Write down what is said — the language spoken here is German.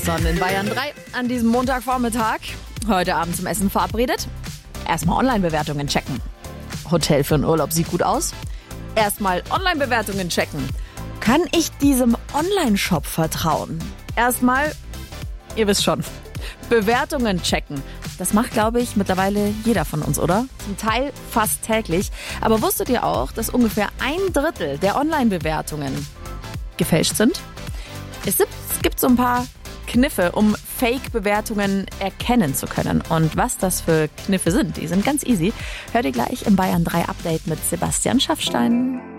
Sonne in Bayern 3 an diesem Montagvormittag. Heute Abend zum Essen verabredet. Erstmal Online-Bewertungen checken. Hotel für einen Urlaub sieht gut aus. Erstmal Online-Bewertungen checken. Kann ich diesem Online-Shop vertrauen? Erstmal, ihr wisst schon, Bewertungen checken. Das macht, glaube ich, mittlerweile jeder von uns, oder? Zum Teil fast täglich. Aber wusstet ihr auch, dass ungefähr 1/3 der Online-Bewertungen gefälscht sind? Es gibt so ein paar Kniffe, um Fake-Bewertungen erkennen zu können. Und was das für Kniffe sind, die sind ganz easy. Hört ihr gleich im Bayern 3 Update mit Sebastian Schaffstein.